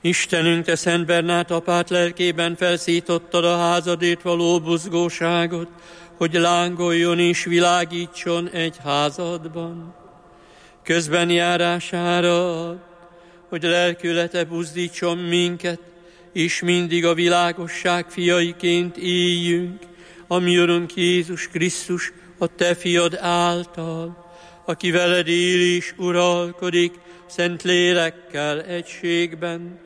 Istenünk, te Szent Bernát apát lelkében felszítottad a házadért való buzgóságot, hogy lángoljon és világítson egy házadban. Közben járására, hogy lelkülete buzdítson minket, és mindig a világosság fiaiként éljünk, a mi Urunk Jézus Krisztus, a te fiad által, aki veled él és uralkodik, szent lélekkel egységben,